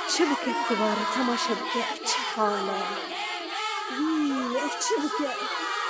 çi bike kubare temaşe bike ev çi hal e? Ev çi bike?